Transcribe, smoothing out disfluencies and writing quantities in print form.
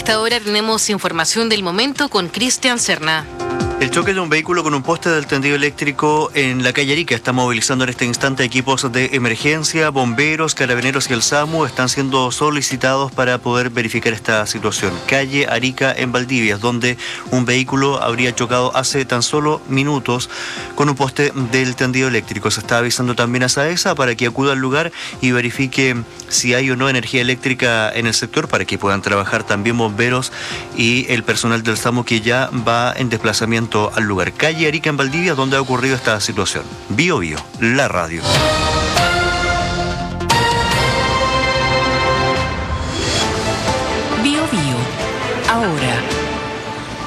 esta hora tenemos información del momento con Cristian Serna. El choque de un vehículo con un poste del tendido eléctrico en la calle Arica está movilizando en este instante equipos de emergencia, bomberos, carabineros y el SAMU están siendo solicitados para poder verificar esta situación. Calle Arica en Valdivia, donde un vehículo habría chocado hace tan solo minutos con un poste del tendido eléctrico. Se está avisando también a SAESA para que acuda al lugar y verifique si hay o no energía eléctrica en el sector para que puedan trabajar también bomberos y el personal del SAMU que ya va en desplazamiento al lugar. Calle Arica en Valdivia, donde ha ocurrido esta situación. Bio Bio, la radio.